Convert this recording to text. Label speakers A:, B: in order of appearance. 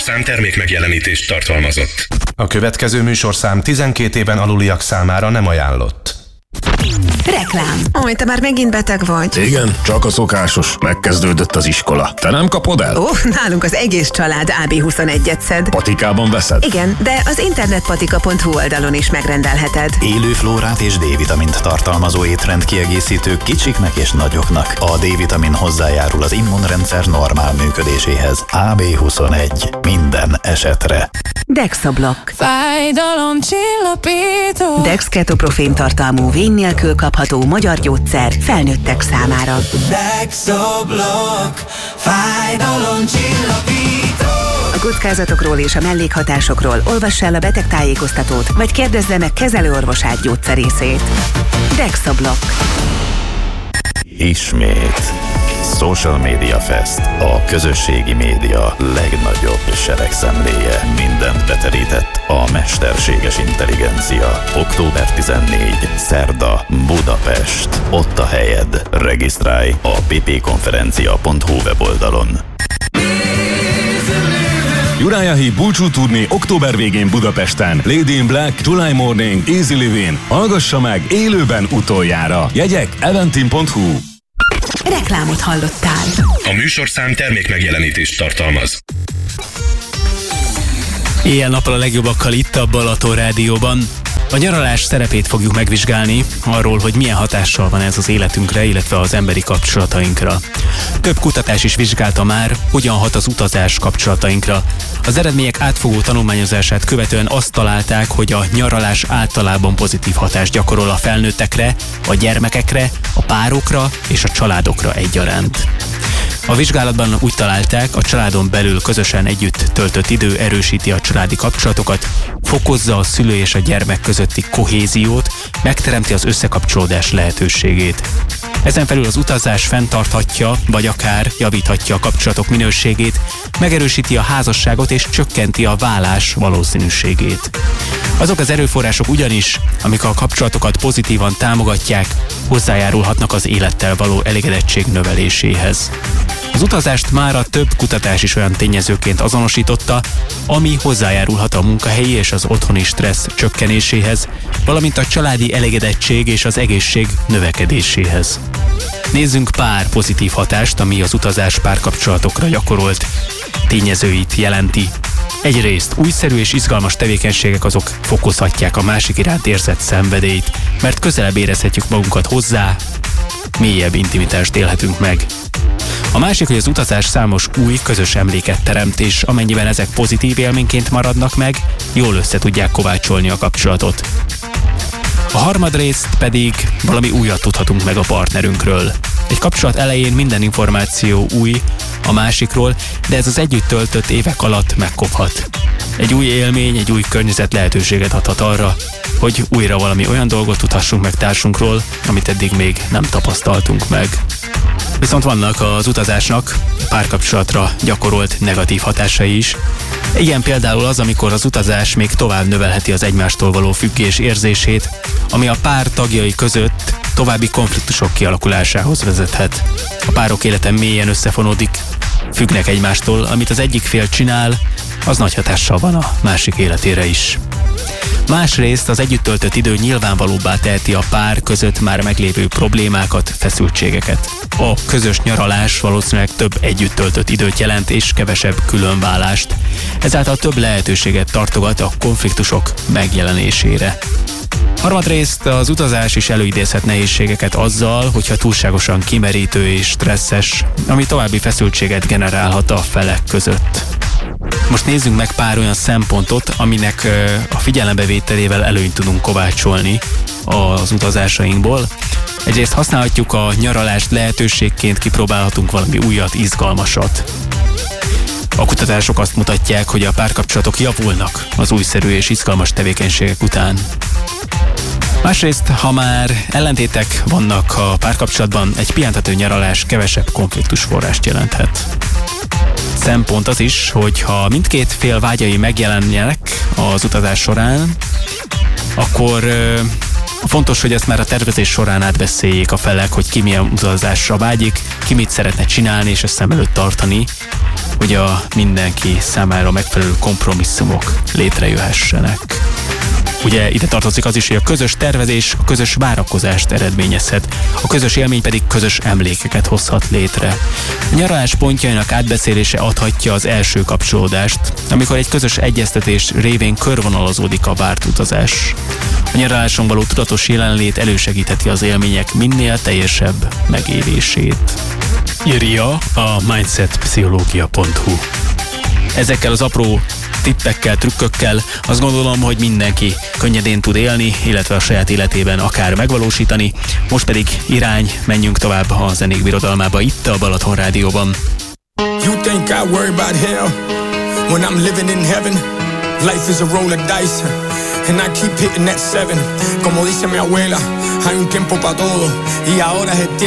A: műsorszám termék megjelenítést tartalmazott.
B: A következő műsorszám 12 éven aluliak számára nem ajánlott.
C: Reklám. Ó, te már megint beteg vagy.
D: Igen, csak a szokásos. Megkezdődött az iskola. Te nem kapod el?
C: Ó, nálunk az egész család AB21-et szed.
D: Patikában veszed?
C: Igen, de az internetpatika.hu oldalon is megrendelheted.
E: Élő flórát és D-vitamint tartalmazó étrendkiegészítők kicsiknek és nagyoknak. A D-vitamin hozzájárul az immunrendszer normál működéséhez. AB21. Minden esetre.
C: Dexablock.
F: Fájdalomcsillapító.
C: Dex ketoprofén tartalmú vény nélkül kapható magyar gyógyszer felnőttek számára.
F: Dexablock. Fájdalomcsillapító.
C: A kockázatokról és a mellékhatásokról olvass el a betegtájékoztatót, vagy kérdezze meg kezelőorvosát gyógyszerészét. Dexablock.
E: Ismét. Social Media Fest, a közösségi média legnagyobb seregszemléje. Mindent beterített a mesterséges intelligencia. Október 14. Szerda, Budapest. Ott a helyed. Regisztrálj a ppkonferencia.hu weboldalon.
G: Uriah Heep búcsú turné október végén Budapesten. Lady in Black, July Morning, Easy Living. Hallgassa meg élőben utoljára. Jegyek eventim.hu.
C: Reklámot hallottál.
A: A műsorszám termék megjelenítést tartalmaz.
H: Éjjel-nappal a legjobbakkal itt a Balaton Rádióban. A nyaralás szerepét fogjuk megvizsgálni, arról, hogy milyen hatással van ez az életünkre, illetve az emberi kapcsolatainkra. Több kutatás is vizsgálta már, hogyan hat az utazás kapcsolatainkra. Az eredmények átfogó tanulmányozását követően azt találták, hogy a nyaralás általában pozitív hatást gyakorol a felnőttekre, a gyermekekre, a párokra és a családokra egyaránt. A vizsgálatban úgy találták, a családon belül közösen együtt töltött idő erősíti a családi kapcsolatokat, fokozza a szülő és a gyermek közötti kohéziót, megteremti az összekapcsolódás lehetőségét. Ezen felül az utazás fenntarthatja, vagy akár javíthatja a kapcsolatok minőségét, megerősíti a házasságot és csökkenti a válás valószínűségét. Azok az erőforrások ugyanis, amik a kapcsolatokat pozitívan támogatják, hozzájárulhatnak az élettel való elégedettség növeléséhez. Az utazást már a több kutatás is olyan tényezőként azonosította, ami hozzájárulhat a munkahelyi és az otthoni stressz csökkenéséhez, valamint a családi elégedettség és az egészség növekedéséhez. Nézzünk pár pozitív hatást, ami az utazás párkapcsolatokra gyakorolt tényezőit jelenti. Egyrészt újszerű és izgalmas tevékenységek azok fokozhatják a másik iránt érzett szenvedélyt, mert közelebb érezhetjük magunkat hozzá, mélyebb intimitást élhetünk meg. A másik, hogy az utazás számos új közös emléket teremt, és amennyiben ezek pozitív élményként maradnak meg, jól össze tudják kovácsolni a kapcsolatot. A harmadrészt pedig valami újat tudhatunk meg a partnerünkről. Egy kapcsolat elején minden információ új a másikról, de ez az együtt töltött évek alatt megkophat. Egy új élmény, egy új környezet lehetőséget adhat arra, hogy újra valami olyan dolgot tudhassunk meg társunkról, amit eddig még nem tapasztaltunk meg. Viszont vannak az utazásnak párkapcsolatra gyakorolt negatív hatásai is. Ilyen például az, amikor az utazás még tovább növelheti az egymástól való függés érzését, ami a pár tagjai között további konfliktusok kialakulásához vezethet. A párok élete mélyen összefonódik, függnek egymástól, amit az egyik fél csinál, az nagy hatással van a másik életére is. Másrészt az együtt töltött idő nyilvánvalóbbá teheti a pár között már meglévő problémákat, feszültségeket. A közös nyaralás valószínűleg több együtt töltött időt jelent és kevesebb különválást. Ezáltal több lehetőséget tartogat a konfliktusok megjelenésére. Harmadrészt az utazás is előidézhet nehézségeket azzal, hogyha túlságosan kimerítő és stresszes, ami további feszültséget generálhat a felek között. Most nézzünk meg pár olyan szempontot, aminek a figyelembevételével előnyt tudunk kovácsolni az utazásainkból. Egyrészt használhatjuk a nyaralást lehetőségként, kipróbálhatunk valami újat, izgalmasat. A kutatások azt mutatják, hogy a párkapcsolatok javulnak az újszerű és izgalmas tevékenységek után. Másrészt, ha már ellentétek vannak a párkapcsolatban, egy pihentető nyaralás kevesebb konfliktusforrást jelenthet. Szempont az is, hogy ha mindkét fél vágyai megjelenjenek az utazás során, akkor fontos, hogy ezt már a tervezés során átbeszéljék a felek, hogy ki milyen utazásra vágyik, ki mit szeretne csinálni és ezt szem előtt tartani. hogy a mindenki számára megfelelő kompromisszumok létrejöhessenek. Ugye ide tartozik az is, hogy a közös tervezés a közös várakozást eredményezhet, a közös élmény pedig közös emlékeket hozhat létre. A nyaralás pontjainak átbeszélése adhatja az első kapcsolódást, amikor egy közös egyeztetés révén körvonalazódik a várt utazás. A nyaraláson való tudatos jelenlét elősegítheti az élmények minél teljesebb megélését. Írja a mindsetpszichológia.hu. Ezekkel az apró tippekkel, trükkökkel azt gondolom, hogy mindenki könnyedén tud élni, illetve a saját életében akár megvalósítani. Most pedig menjünk tovább a zenék birodalmába itt a Balaton Rádióban.
I: You think I worry about hell when I'm living in heaven? Life is a roll of dice and I keep hitting that 7. Como dice mi abuela, hay un tiempo para todo y ahora es el tiempo.